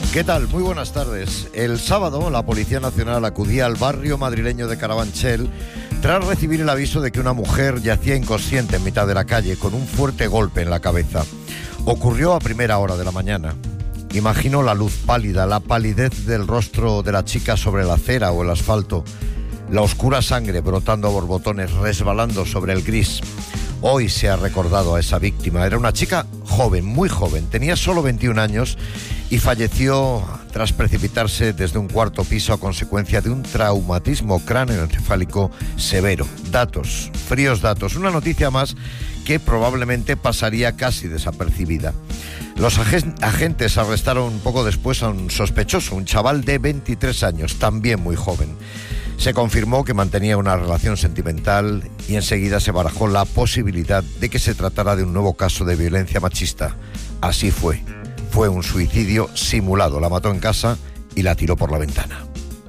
¿Qué tal? Muy buenas tardes. El sábado la Policía Nacional acudía al barrio madrileño de Carabanchel tras recibir el aviso de que una mujer yacía inconsciente en mitad de la calle con un fuerte golpe en la cabeza. Ocurrió a primera hora de la mañana. Imagino la luz pálida, la palidez del rostro de la chica sobre la acera o el asfalto, la oscura sangre brotando a borbotones, resbalando sobre el gris. Hoy se ha recordado a esa víctima. Era una chica joven, muy joven, tenía solo 21 años y falleció tras precipitarse desde un cuarto piso a consecuencia de un traumatismo cráneoencefálico severo. Datos, fríos datos, una noticia más que probablemente pasaría casi desapercibida. Los agentes arrestaron poco después a un sospechoso, un chaval de 23 años, también muy joven. Se confirmó que mantenía una relación sentimental y enseguida se barajó la posibilidad de que se tratara de un nuevo caso de violencia machista. Así fue. Fue un suicidio simulado. La mató en casa y la tiró por la ventana.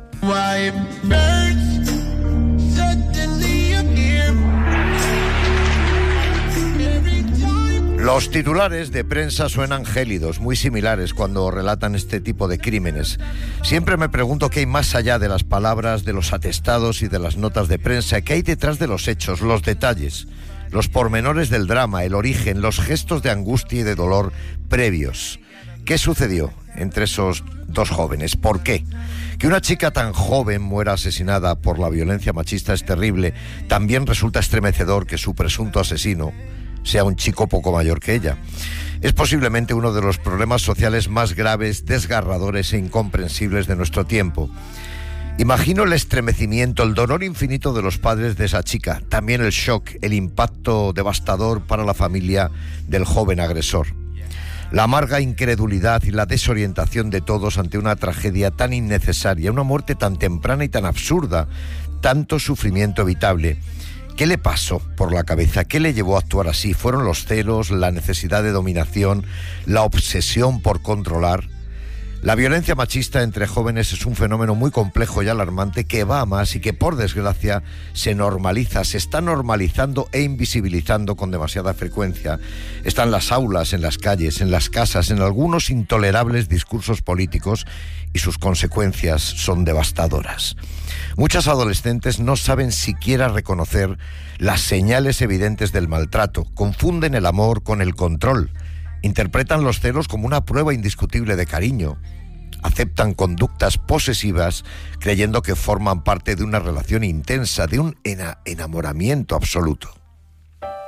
Los titulares de prensa suenan gélidos, muy similares cuando relatan este tipo de crímenes. Siempre me pregunto qué hay más allá de las palabras, de los atestados y de las notas de prensa, qué hay detrás de los hechos, los detalles, los pormenores del drama, el origen, los gestos de angustia y de dolor previos. ¿Qué sucedió entre esos dos jóvenes? ¿Por qué? Que una chica tan joven muera asesinada por la violencia machista es terrible. También resulta estremecedor que su presunto asesino sea un chico poco mayor que ella. Es posiblemente uno de los problemas sociales más graves, desgarradores e incomprensibles de nuestro tiempo. Imagino el estremecimiento, el dolor infinito de los padres de esa chica, también el shock, el impacto devastador para la familia del joven agresor. La amarga incredulidad y la desorientación de todos ante una tragedia tan innecesaria, una muerte tan temprana y tan absurda, tanto sufrimiento evitable. ¿Qué le pasó por la cabeza? ¿Qué le llevó a actuar así? ¿Fueron los celos, la necesidad de dominación, la obsesión por controlar? La violencia machista entre jóvenes es un fenómeno muy complejo y alarmante que va a más y que, por desgracia, se normaliza, se está normalizando e invisibilizando con demasiada frecuencia. Está en las aulas, en las calles, en las casas, en algunos intolerables discursos políticos y sus consecuencias son devastadoras. Muchas adolescentes no saben siquiera reconocer las señales evidentes del maltrato, confunden el amor con el control. Interpretan los celos como una prueba indiscutible de cariño. Aceptan conductas posesivas creyendo que forman parte de una relación intensa, de un enamoramiento absoluto.